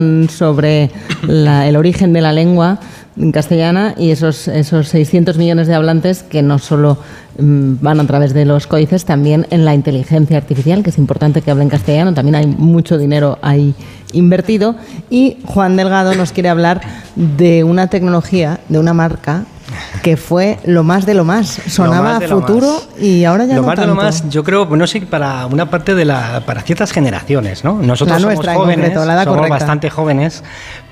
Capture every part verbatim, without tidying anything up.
sobre la, el origen de la lengua castellana y esos, esos seiscientos millones de hablantes que no solo mmm, van a través de los códices, también en la inteligencia artificial, que es importante que hablen castellano, también hay mucho dinero ahí invertido. Y Juan Delgado nos quiere hablar de una tecnología, de una marca que fue lo más de lo más, sonaba a futuro y ahora ya lo no más tanto. de lo más, yo creo, no sé, para una parte de la, para ciertas generaciones, ¿no? Nosotros la somos nuestra, jóvenes, en concreto, la edad somos correcta. bastante jóvenes,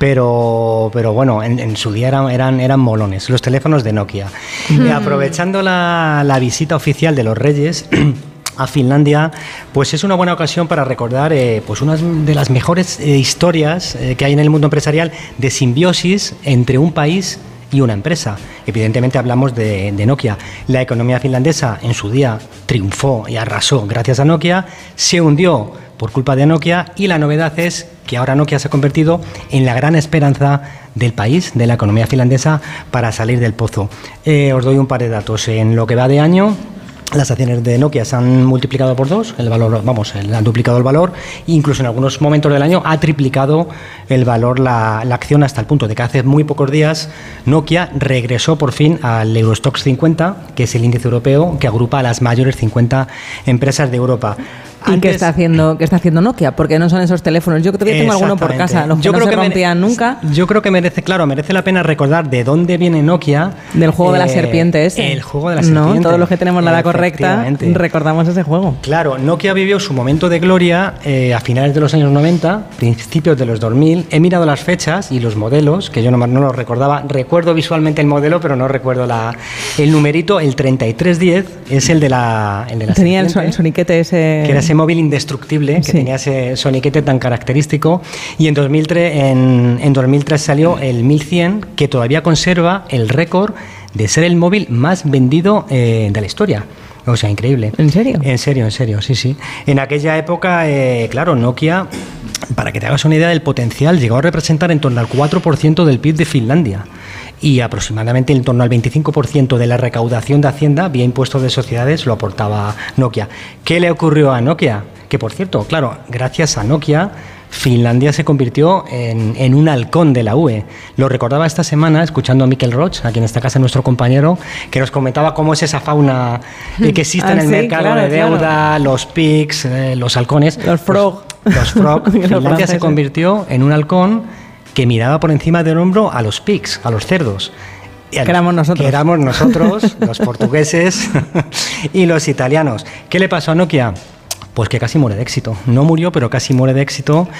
pero, pero bueno, en, en su día eran, eran, eran molones, los teléfonos de Nokia. Mm. Y aprovechando la, la visita oficial de los Reyes a Finlandia, pues es una buena ocasión para recordar eh, pues una de las mejores eh, historias eh, que hay en el mundo empresarial de simbiosis entre un país y una empresa. Evidentemente hablamos de, de Nokia. La economía finlandesa en su día triunfó y arrasó gracias a Nokia, se hundió por culpa de Nokia y la novedad es que ahora Nokia se ha convertido en la gran esperanza del país, de la economía finlandesa, para salir del pozo. Eh, os doy un par de datos. En lo que va de año, las acciones de Nokia se han multiplicado por dos, el valor, vamos, han duplicado el valor, incluso en algunos momentos del año ha triplicado el valor la, la acción, hasta el punto de que hace muy pocos días Nokia regresó por fin al Eurostoxx cincuenta, que es el índice europeo que agrupa a las mayores cincuenta empresas de Europa. ¿Y Antes, qué está haciendo qué está haciendo Nokia? Porque no son esos teléfonos. Yo todavía tengo alguno por casa, los que yo no creo se que rompían mere, nunca. Yo creo que merece, claro, merece la pena recordar de dónde viene Nokia. Del juego eh, de la serpiente ese. El juego de la serpiente. No, todos los que tenemos la edad correcta recordamos ese juego. Claro, Nokia vivió su momento de gloria eh, a finales de los años noventa, principios de los dos mil. He mirado las fechas y los modelos, que yo no, no los recordaba. Recuerdo visualmente el modelo, pero no recuerdo la, el numerito. El treinta y tres diez es el de la, el de la Tenía el, el soniquete ese... Que era ese móvil indestructible, que sí. tenía ese soniquete tan característico. Y en dos mil tres, en, en dos mil tres salió el mil cien, que todavía conserva el récord de ser el móvil más vendido eh, de la historia. O sea, increíble. ¿En serio? En serio, en serio, sí, sí. En aquella época, eh, claro, Nokia, para que te hagas una idea del potencial, llegó a representar en torno al cuatro por ciento del P I B de Finlandia y aproximadamente en torno al veinticinco por ciento de la recaudación de Hacienda vía impuestos de sociedades lo aportaba Nokia. ¿Qué le ocurrió a Nokia? Que, por cierto, claro, gracias a Nokia, Finlandia se convirtió en, en un halcón de la U E. Lo recordaba esta semana escuchando a Mikel Roch, aquí en esta casa nuestro compañero, que nos comentaba cómo es esa fauna eh, que existe ah, en el sí, mercado claro, de deuda, claro. los pigs, eh, los halcones. Los frog. Pues, los frog. Finlandia se convirtió en un halcón que miraba por encima del hombro a los pigs, a los cerdos. Que éramos nosotros. Que éramos nosotros, los portugueses y los italianos. ¿Qué le pasó a Nokia? Pues que casi muere de éxito. No murió, pero casi muere de éxito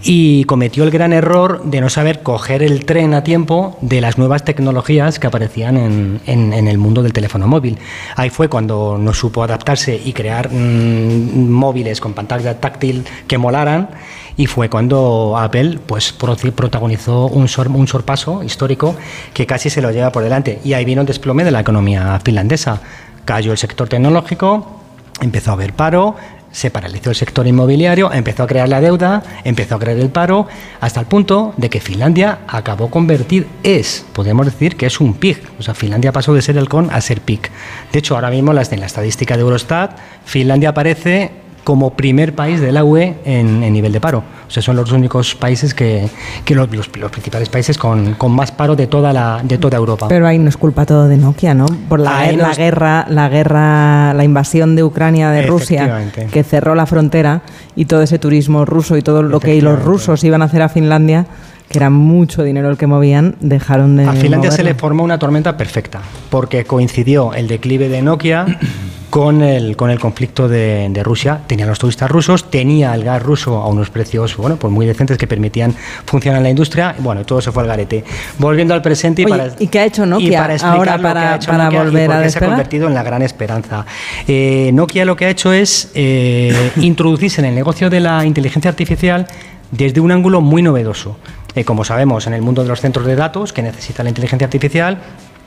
y cometió el gran error de no saber coger el tren a tiempo de las nuevas tecnologías que aparecían en, en, en el mundo del teléfono móvil. Ahí fue cuando no supo adaptarse y crear mmm, móviles con pantalla táctil que molaran, y fue cuando Apple pues protagonizó un, sor, un sorpaso histórico que casi se lo lleva por delante. Y ahí vino el desplome de la economía finlandesa. Cayó el sector tecnológico, empezó a haber paro, se paralizó el sector inmobiliario, empezó a crear la deuda, empezó a crear el paro, hasta el punto de que Finlandia acabó convertir, es, podemos decir que es un pig. O sea, Finlandia pasó de ser halcón a ser pig. De hecho, ahora mismo en la estadística de Eurostat, Finlandia aparece como primer país de la U E en, en nivel de paro. O sea, son los únicos países que, que los, los, los principales países con, con más paro de toda la de toda Europa. Pero ahí no es culpa todo de Nokia, ¿no? Por la, la nos... guerra, la guerra, la invasión de Ucrania de Rusia, que cerró la frontera, y todo ese turismo ruso y todo lo que los rusos iban a hacer a Finlandia, que era mucho dinero el que movían, dejaron de A Finlandia moverlo. Se le formó una tormenta perfecta, porque coincidió el declive de Nokia con el, con el conflicto de, de Rusia. Tenían los turistas rusos, tenía el gas ruso a unos precios, bueno, pues muy decentes que permitían funcionar la industria, y bueno, todo se fue al garete. Volviendo al presente y Oye, para... ¿y qué ha hecho Nokia para ahora para, para Nokia volver a despegar? Se ha convertido en la gran esperanza. Eh, Nokia lo que ha hecho es eh, introducirse en el negocio de la inteligencia artificial desde un ángulo muy novedoso. Eh, como sabemos, en el mundo de los centros de datos, que necesita la inteligencia artificial,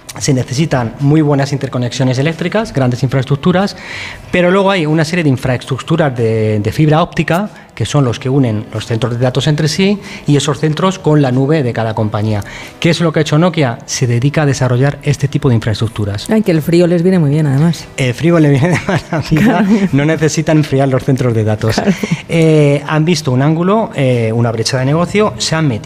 se necesitan muy buenas interconexiones eléctricas, grandes infraestructuras, pero luego hay una serie de infraestructuras de, de fibra óptica, que son los que unen los centros de datos entre sí y esos centros con la nube de cada compañía. ¿Qué es lo que ha hecho Nokia? Se dedica a desarrollar este tipo de infraestructuras. Ay, que el frío les viene muy bien, además. El frío le viene de maravilla, claro. No necesitan enfriar los centros de datos. Claro. Eh, han visto un ángulo, eh, una brecha de negocio, se han metido